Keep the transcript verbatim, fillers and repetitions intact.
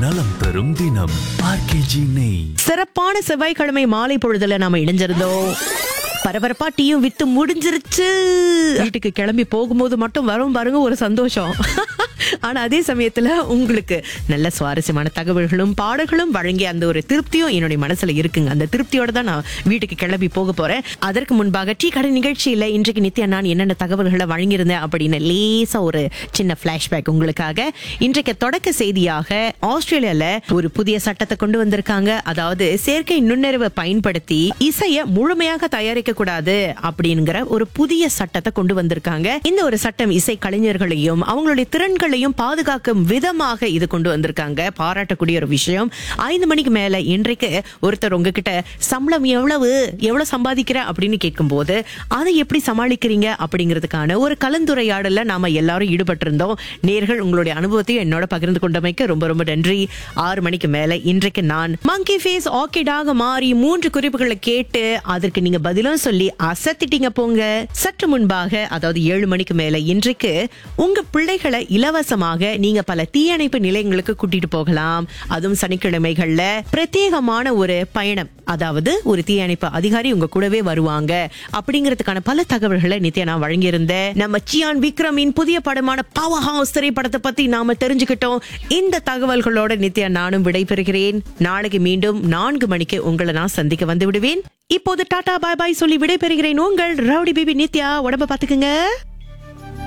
நலம் தரும் தினம் ஆர்கேஜி நெய். சிறப்பான செவ்வாய்க்கிழமை மாலை பொழுதுல நாம இணைஞ்சிருந்தோம். பரபரப்பா டீயும் வித்து முடிஞ்சிருச்சு. வீட்டுக்கு கிளம்பி போகும்போது மட்டும் வரும் பாருங்க ஒரு சந்தோஷம். ஆனா அதே சமயத்துல உங்களுக்கு நல்ல சுவாரஸ்யமான தகவல்களும் பாடல்களும் வழங்கி அந்த ஒரு திருப்தியும் என்னுடைய மனசுல இருக்குங்க. அந்த திருப்தியோட தான் நான் வீட்டுக்கு கிளம்பி போக போறேன். அதற்கு முன்பாக டீ கடை நிகழ்ச்சியில இன்றைக்கு நித்யா நான் என்னென்ன தகவல்களை வழங்கியிருந்தேன் அப்படின்னு லேசா ஒரு சின்ன பிளாஷ்பேக் உங்களுக்காக. இன்றைக்கு தொடக்க செய்தியாக ஆஸ்திரேலியால ஒரு புதிய சட்டத்தை கொண்டு வந்திருக்காங்க. அதாவது செயற்கை நுண்ணறிவை பயன்படுத்தி இசையை முழுமையாக தயாரிக்க கூடாது அப்படிங்கிற ஒரு புதிய சட்டத்தை கொண்டு வந்திருக்காங்க. இந்த ஒரு சட்டம் இசை கலைஞர்களையும் அவங்களுடைய திறன்களையும் பாதுகாக்கும் விதமாக இது கொண்டு வந்திருக்காங்க. பாராட்டக்கூடிய ஒரு விஷயம். ஐந்து மணிக்கு மேல இன்றைக்கு ஒருத்தர் உங்ககிட்ட சம்பளம் எவ்வளவு எவ்வளவு சம்பாதிக்கிற அப்படின்னு கேட்கும் போது அதை எப்படி சமாளிக்கிறீங்க அப்படிங்கிறதுக்கான ஒரு கலந்துரையாடல நாம எல்லாரும் ஈடுபட்டிருந்தோம். நேர்கள் உங்களுடைய அனுபவத்தையும் என்னோட பகிர்ந்து கொண்டமைக்கு ரொம்ப ரொம்ப நன்றி. ஆறு மணிக்கு மேல இன்றைக்கு நான் மங்கி ஃபேஸ் ஆர்கிடாக மாறி மூன்று குறிப்புகளை கேட்டு அதற்கு நீங்க பதிலும் சொல்லி அசத்திட்டீங்க போங்க. சற்று முன்பாக அதாவது ஏழு மணிக்கு மேல இன்றைக்கு உங்க பிள்ளைகளை இலவசமாக நீங்க பல தீயணைப்பு நிலையங்களுக்கு கூட்டிட்டு போகலாம். அதுவும் சனிக்கிழமைகள்ல பிரத்யேகமான ஒரு பயணம், அதாவது ஒரு தீயணைப்பு அதிகாரி உங்க கூடவே வருவாங்க அப்படிங்கிறதுக்கான பல தகவல்களை நித்யா நான் வழங்கியிருந்தேன். நம்ம சியான் விக்ரமின் புதிய படமான பவர் ஹவுஸ் திரைப்படத்தை பத்தி நாம தெரிஞ்சுக்கிட்டோம். இந்த தகவல்களோட நித்யா நானும் விடைபெறுகிறேன். நாளைக்கு மீண்டும் நான்கு மணிக்கு உங்களை நான் சந்திக்க வந்து விடுவேன். இப்போது டாடா பாய் பாய் சொல்லி விடைபெறுகிறேன். உங்கள் ரவுடி பேபி நித்யா. உடம்ப பாத்துக்குங்க.